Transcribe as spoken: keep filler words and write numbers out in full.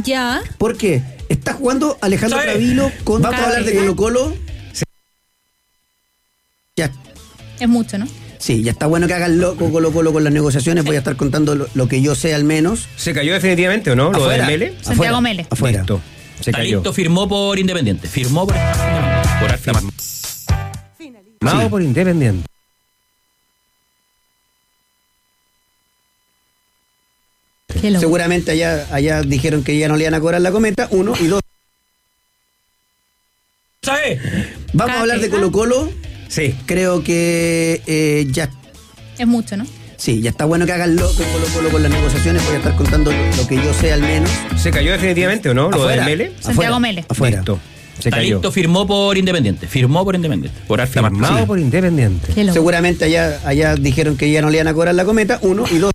Ya. ¿Por qué? Está jugando Alejandro Gravilo con... Vamos a hablar de Colo Colo. Sí. Ya. Es mucho, ¿no? Sí, ya está bueno que hagan loco Colo Colo con las negociaciones. Voy a estar contando lo, lo que yo sé al menos. ¿Se cayó definitivamente o no? ¿Lo Afuera. de Mele? Santiago Mele. Afuera. Listo. Se Está cayó. listo, firmó por Independiente. Firmó por Independiente. Por alta mar. Firmado Sí. por Independiente. Qué loco. Seguramente allá, allá dijeron que ya no le iban a cobrar la cometa. Uno y dos. ¿Sabes? Vamos a hablar de Colo Colo. Sí. Creo que eh, ya... Es mucho, ¿no? Sí, ya está bueno que hagan loco Colo Colo con las negociaciones. Voy a estar contando lo, lo que yo sé al menos. ¿Se cayó definitivamente o no? ¿Lo Afuera. de Mele? Santiago Afuera. Mele. Afuera. Listo. Se Está cayó. listo, firmó por Independiente. Firmó por Independiente. Por alta mar. Firmado por Independiente. Qué loco. Seguramente allá, allá dijeron que ya no le iban a cobrar la cometa. Uno y dos.